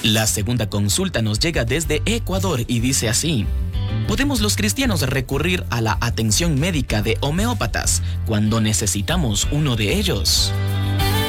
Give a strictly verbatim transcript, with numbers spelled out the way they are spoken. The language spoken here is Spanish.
La segunda consulta nos llega desde Ecuador y dice así: ¿podemos los cristianos recurrir a la atención médica de homeópatas cuando necesitamos uno de ellos?